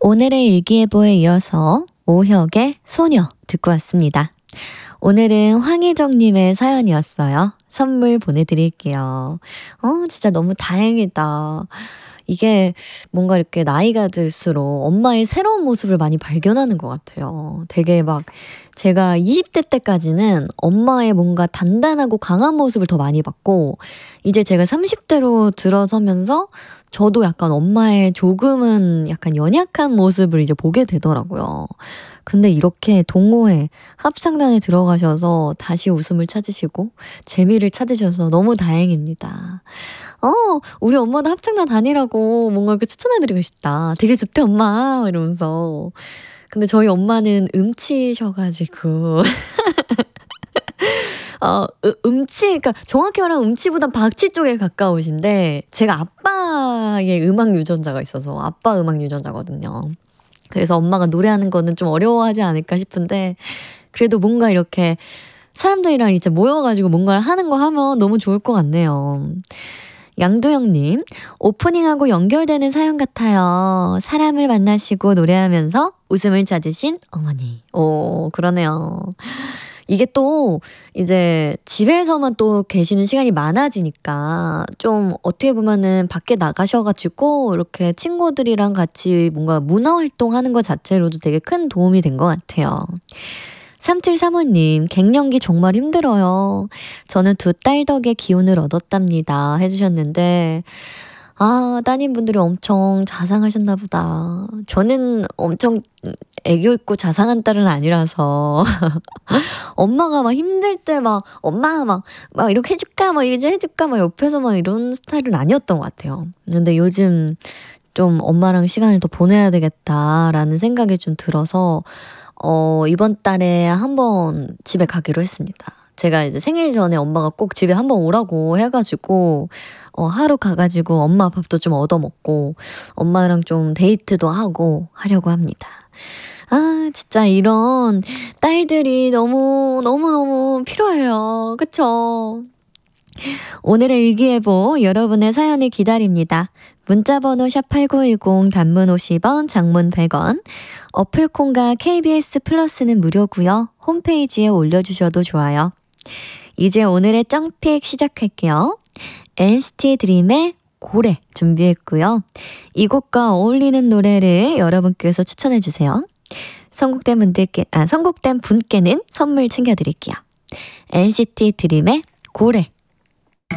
오늘의 일기예보에 이어서 오혁의 소녀 듣고 왔습니다. 오늘은 황희정님의 사연이었어요. 선물 보내드릴게요. 진짜 너무 다행이다. 이게 뭔가 이렇게 나이가 들수록 엄마의 새로운 모습을 많이 발견하는 것 같아요. 되게 막 제가 20대 때까지는 엄마의 뭔가 단단하고 강한 모습을 더 많이 봤고, 이제 제가 30대로 들어서면서 저도 약간 엄마의 조금은 약간 연약한 모습을 이제 보게 되더라고요. 근데 이렇게 동호회, 합창단에 들어가셔서 다시 웃음을 찾으시고 재미를 찾으셔서 너무 다행입니다. 우리 엄마도 합창단 다니라고 뭔가 이렇게 추천해드리고 싶다. 되게 좋대, 엄마. 이러면서. 근데 저희 엄마는 음치셔가지고. 그러니까 정확히 말하면 음치보단 박치 쪽에 가까우신데, 제가 아빠의 음악 유전자가 있어서 아빠 음악 유전자거든요. 그래서 엄마가 노래하는 거는 좀 어려워하지 않을까 싶은데, 그래도 뭔가 이렇게 사람들이랑 이제 모여가지고 뭔가를 하는 거 하면 너무 좋을 것 같네요. 양도영님, 오프닝하고 연결되는 사연 같아요. 사람을 만나시고 노래하면서 웃음을 찾으신 어머니. 오, 그러네요. 이게 또 이제 집에서만 또 계시는 시간이 많아지니까 좀 어떻게 보면은 밖에 나가셔가지고 이렇게 친구들이랑 같이 뭔가 문화활동하는 것 자체로도 되게 큰 도움이 된 것 같아요. 3735님, 갱년기 정말 힘들어요. 저는 두 딸 덕에 기운을 얻었답니다. 해주셨는데, 따님분들이 엄청 자상하셨나 보다. 저는 엄청 애교 있고 자상한 딸은 아니라서 엄마가 막 힘들 때 막 엄마 막 이렇게 해줄까 막 이거 좀 해줄까 막 옆에서 막 이런 스타일은 아니었던 것 같아요. 근데 요즘 좀 엄마랑 시간을 더 보내야 되겠다라는 생각이 좀 들어서 이번 달에 한번 집에 가기로 했습니다. 제가 이제 생일 전에 엄마가 꼭 집에 한번 오라고 해가지고 하루 가가지고 엄마 밥도 좀 얻어먹고 엄마랑 좀 데이트도 하고 하려고 합니다. 진짜 이런 딸들이 너무 필요해요. 그쵸? 오늘의 일기예보 여러분의 사연을 기다립니다. 문자번호 샵8910, 단문 50원, 장문 100원, 어플콘과 KBS 플러스는 무료고요. 홈페이지에 올려주셔도 좋아요. 이제 오늘의 쩡픽 시작할게요. NCT 드림의 고래 준비했고요. 이 곡과 어울리는 노래를 여러분께서 추천해주세요. 선곡된 분께는 선물 챙겨드릴게요. NCT 드림의 고래.